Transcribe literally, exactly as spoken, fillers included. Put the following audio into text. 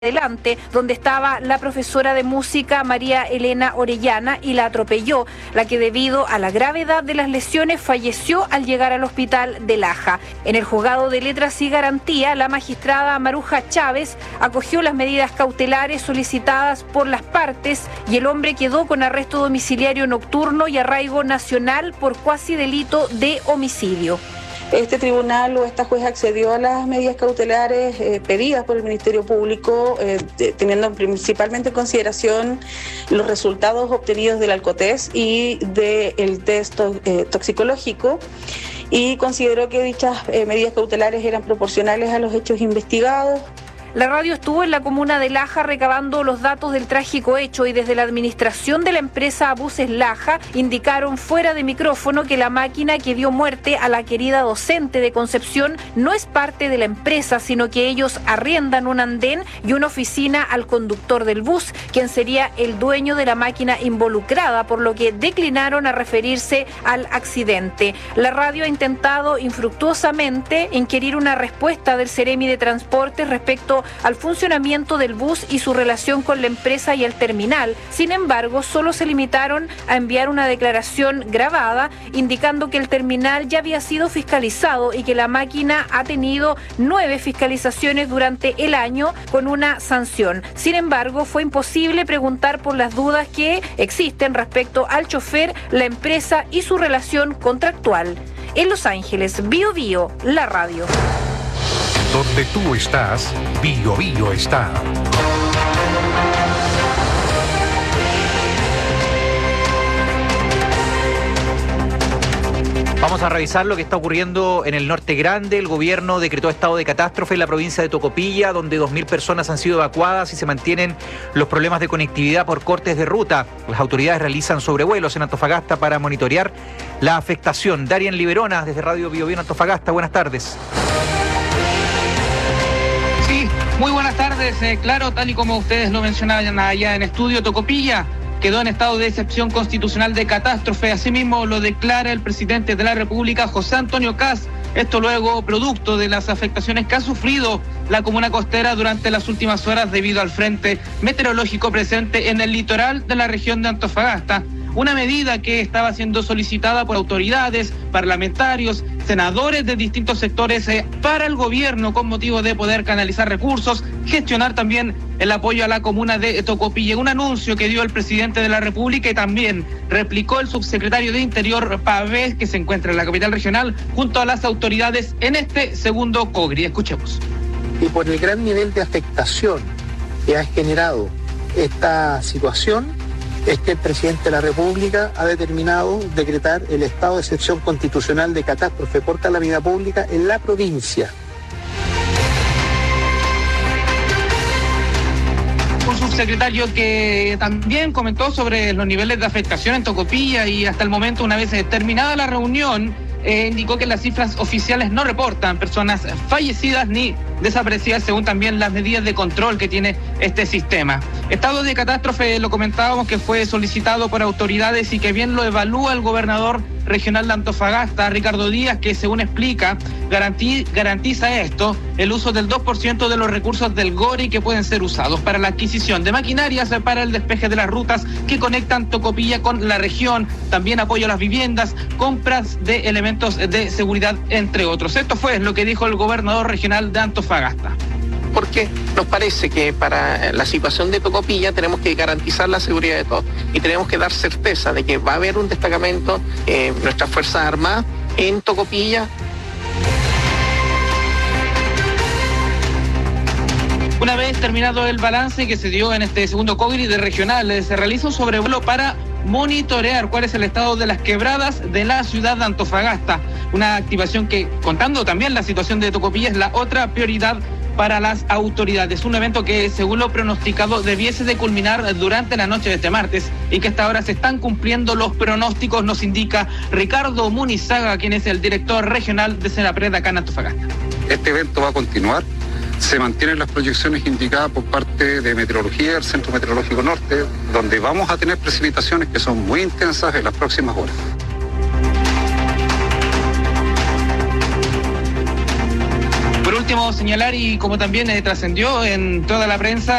adelante, donde estaba la profesora de música María Elena Orellana y la atropelló, la que debido a la gravedad de las lesiones falleció al llegar al hospital de Laja. En el juzgado de letras y garantía, la magistrada Maruja Chávez acogió las medidas cautelares solicitadas por las partes y el hombre quedó con arresto domiciliario nocturno y arraigo nacional por cuasi delito de homicidio. Este tribunal o esta jueza accedió a las medidas cautelares eh, pedidas por el Ministerio Público, eh, de, teniendo principalmente en consideración los resultados obtenidos del alcotest y del test eh, toxicológico, y consideró que dichas eh, medidas cautelares eran proporcionales a los hechos investigados. La radio estuvo en la comuna de Laja recabando los datos del trágico hecho y desde la administración de la empresa Buses Laja indicaron fuera de micrófono que la máquina que dio muerte a la querida docente de Concepción no es parte de la empresa, sino que ellos arriendan un andén y una oficina al conductor del bus, quien sería el dueño de la máquina involucrada, por lo que declinaron a referirse al accidente. La radio ha intentado infructuosamente inquirir una respuesta del Ceremi de Transportes respecto al funcionamiento del bus y su relación con la empresa y el terminal. Sin embargo, solo se limitaron a enviar una declaración grabada indicando que el terminal ya había sido fiscalizado y que la máquina ha tenido nueve fiscalizaciones durante el año con una sanción. Sin embargo, fue imposible preguntar por las dudas que existen respecto al chofer, la empresa y su relación contractual. En Los Ángeles, Bio Bio, la radio. Donde tú estás, Bio Bio está. Vamos a revisar lo que está ocurriendo en el Norte Grande. El gobierno decretó estado de catástrofe en la provincia de Tocopilla, donde dos mil personas han sido evacuadas y se mantienen los problemas de conectividad por cortes de ruta. Las autoridades realizan sobrevuelos en Antofagasta para monitorear la afectación. Darian Liberona, desde Radio Bio Bio en Antofagasta. Buenas tardes. Muy buenas tardes, eh, claro, tal y como ustedes lo mencionaban allá en estudio, Tocopilla quedó en estado de excepción constitucional de catástrofe. Asimismo lo declara el presidente de la República, José Antonio Kast. Esto luego producto de las afectaciones que ha sufrido la comuna costera durante las últimas horas debido al frente meteorológico presente en el litoral de la región de Antofagasta. Una medida que estaba siendo solicitada por autoridades, parlamentarios, senadores de distintos sectores eh, para el gobierno con motivo de poder canalizar recursos, gestionar también el apoyo a la comuna de Tocopilla. Un anuncio que dio el presidente de la República y también replicó el subsecretario de Interior, Pavés, que se encuentra en la capital regional, junto a las autoridades en este segundo COGRI. Escuchemos. Y por el gran nivel de afectación que ha generado esta situación, es que el presidente de la República ha determinado decretar el estado de excepción constitucional de catástrofe por calamidad pública en la provincia. Un subsecretario que también comentó sobre los niveles de afectación en Tocopilla y hasta el momento, una vez terminada la reunión, eh, indicó que las cifras oficiales no reportan personas fallecidas ni desaparecidas, según también las medidas de control que tiene este sistema. Estado de catástrofe, lo comentábamos, que fue solicitado por autoridades y que bien lo evalúa el gobernador regional de Antofagasta, Ricardo Díaz, que según explica, garantiza esto, el uso del dos por ciento de los recursos del GORI que pueden ser usados para la adquisición de maquinarias, para el despeje de las rutas que conectan Tocopilla con la región, también apoyo a las viviendas, compras de elementos de seguridad, entre otros. Esto fue lo que dijo el gobernador regional de Antofagasta. Porque nos parece que para la situación de Tocopilla tenemos que garantizar la seguridad de todos y tenemos que dar certeza de que va a haber un destacamento, eh, nuestras Fuerzas Armadas en Tocopilla. Una vez terminado el balance que se dio en este segundo COGRI de regional, se realiza un sobrevuelo para monitorear cuál es el estado de las quebradas de la ciudad de Antofagasta. Una activación que, contando también la situación de Tocopilla, es la otra prioridad para las autoridades. Un evento que, según lo pronosticado, debiese de culminar durante la noche de este martes y que hasta ahora se están cumpliendo los pronósticos, nos indica Ricardo Munizaga, quien es el director regional de Senapred acá en Antofagasta. Este evento va a continuar. Se mantienen las proyecciones indicadas por parte de Meteorología del Centro Meteorológico Norte, donde vamos a tener precipitaciones que son muy intensas en las próximas horas. Por último, último, señalar, y como también eh, trascendió en toda la prensa,